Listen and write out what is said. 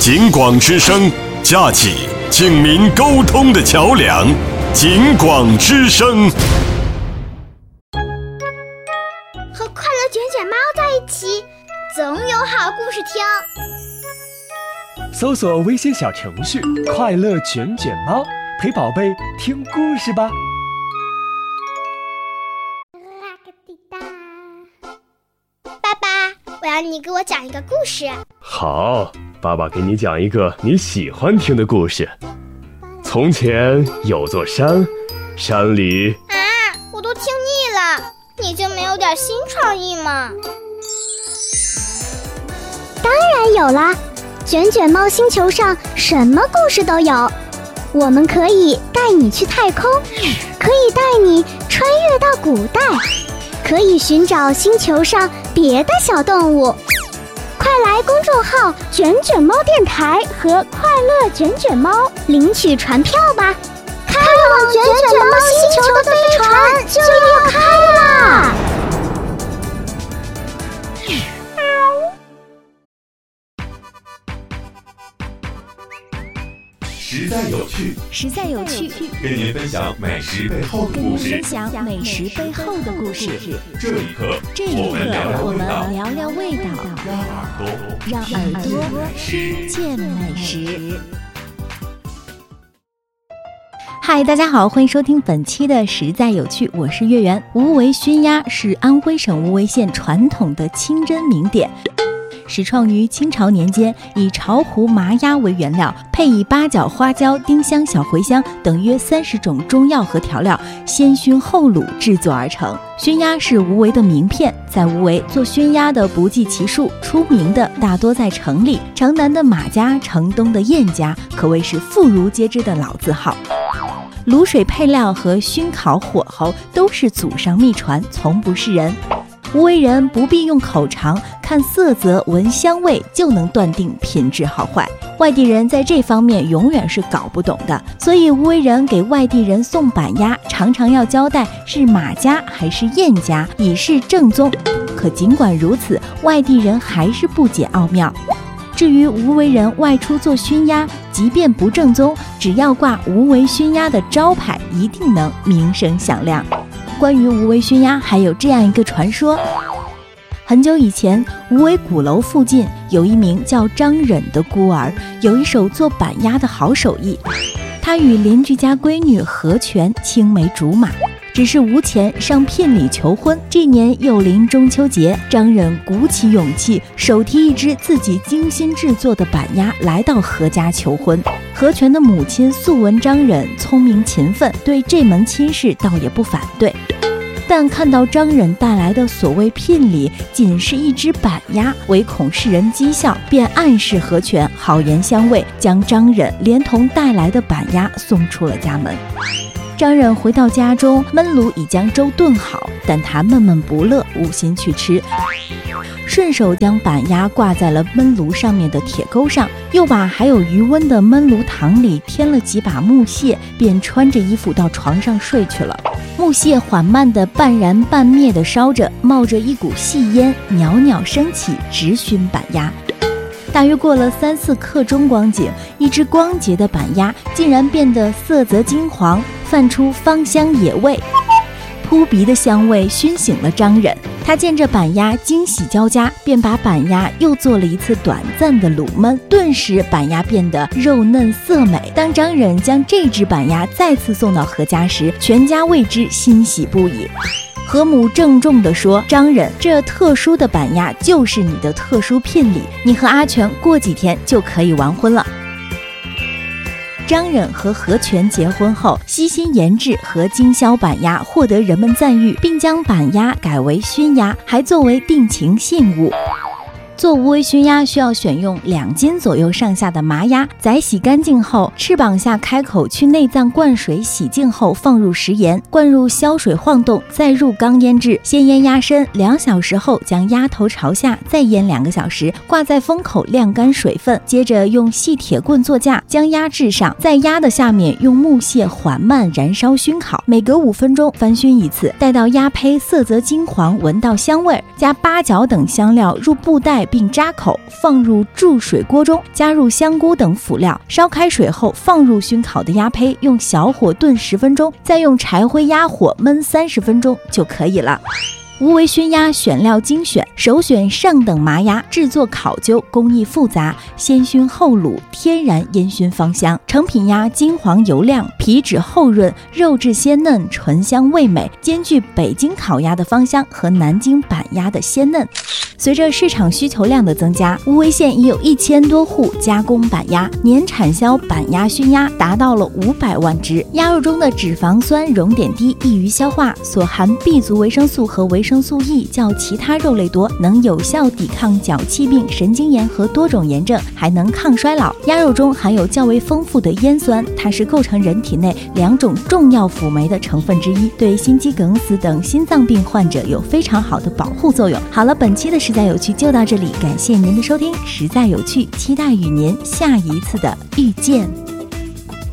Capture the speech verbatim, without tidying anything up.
警广之声，架起警民沟通的桥梁。警广之声， 和快乐卷卷猫在一起，总有好故事听。 搜索微信小程序“快乐卷卷猫”，陪宝贝听故事吧。 爸爸，我要你给我讲一个故事。 好，爸爸给你讲一个你喜欢听的故事。从前有座山，山里…… 啊，我都听腻了，你就没有点新创意吗？ 当然有啦，卷卷猫星球上什么故事都有。我们可以带你去太空，可以带你穿越到古代，可以寻找星球上别的小动物。快来公众号卷卷猫电台和快乐卷卷猫领取船票吧，开往卷卷猫星球的飞船就要开啦！ 实在有趣， 实在有趣， 跟您分享美食背后的故事。 跟您分享美食背后的故事。 这一刻， 这一刻，我们聊聊味道， 让耳朵听见美食。嗨，大家好，欢迎收听本期的实在有趣，我是月圆。无为熏鸭是安徽省无为县传统的清真名点。始创于清朝年间，以巢湖麻鸭为原料，配以八角、花椒、丁香、小茴香等约三十种中药和调料，先熏后卤制作而成。熏鸭是无为的名片，在无为做熏鸭的不计其数，出名的大多在城里，城南的马家，城东的燕家，可谓是妇孺皆知的老字号。卤水配料和熏烤火候都是祖上秘传，从不示人。无为人不必用口尝，看色泽闻香味就能断定品质好坏。外地人在这方面永远是搞不懂的，所以无为人给外地人送板鸭，常常要交代是马家还是燕家，以示正宗。可尽管如此，外地人还是不解奥妙。至于无为人外出做熏鸭，即便不正宗，只要挂无为熏鸭的招牌，一定能名声响亮。关于无为熏鸭还有这样一个传说，很久以前，无为鼓楼附近有一名叫张忍的孤儿，有一手做板鸭的好手艺。他与邻居家闺女何全青梅竹马，只是无钱上聘礼求婚。这年又临中秋节，张忍鼓起勇气，手提一只自己精心制作的板鸭来到何家求婚。何全的母亲素闻张忍聪明勤奋，对这门亲事倒也不反对，但看到张忍带来的所谓聘礼仅是一只板鸭，唯恐世人讥笑，便暗示何全好言相慰，将张忍连同带来的板鸭送出了家门。张忍回到家中，焖炉已将粥炖好，但他闷闷不乐，无心去吃，顺手将板鸭挂在了焖炉上面的铁钩上，又把还有余温的焖炉膛里添了几把木屑，便穿着衣服到床上睡去了。木屑缓慢地半燃半灭地烧着，冒着一股细烟，袅袅升起，直熏板鸭。大约过了三四刻钟光景，一只光洁的板鸭竟然变得色泽金黄，泛出芳香野味。扑鼻的香味熏醒了张忍，他见这板鸭惊喜交加，便把板鸭又做了一次短暂的卤焖，顿时板鸭变得肉嫩色美。当张忍将这只板鸭再次送到何家时，全家为之欣喜不已。何母郑重地说：“张忍，这特殊的板鸭就是你的特殊聘礼，你和阿全过几天就可以完婚了。”张忍和何全结婚后，悉心研制和经销板鸭，获得人们赞誉，并将板鸭改为熏鸭，还作为定情信物。做无为熏鸭需要选用两斤左右上下的麻鸭，宰洗干净后，翅膀下开口去内脏灌水洗净后，放入食盐，灌入消水晃动，再入缸腌制。先腌鸭身两小时后，将鸭头朝下再腌两个小时，挂在风口晾干水分。接着用细铁棍做架，将鸭置上，在鸭的下面用木屑缓慢燃烧熏烤，每隔五分钟翻熏一次，待到鸭胚色泽金黄，闻到香味，加八角等香料入布袋并扎口，放入注水锅中，加入香菇等辅料，烧开水后放入熏烤的鸭胚，用小火炖十分钟，再用柴灰压火焖三十分钟就可以了。无为熏鸭选料精选，首选上等麻鸭，制作考究，工艺复杂，先熏后卤，天然烟熏芳香。成品鸭金黄油亮，皮质厚润，肉质鲜嫩，醇香味美，兼具北京烤鸭的芳香和南京板鸭的鲜嫩。随着市场需求量的增加，无为县已有一千多户加工板鸭，年产销板鸭熏鸭达到了五百万只。鸭肉中的脂肪酸熔点低，易于消化，所含 B 族维生素和维生素 E 较其他肉类多，能有效抵抗脚气病、神经炎和多种炎症，还能抗衰老。鸭肉中含有较为丰富的烟酸，它是构成人体内两种重要辅酶的成分之一，对心肌梗死等心脏病患者有非常好的保护作用。好了，本期的实在有趣就到这里，感谢您的收听，实在有趣，期待与您下一次的遇见。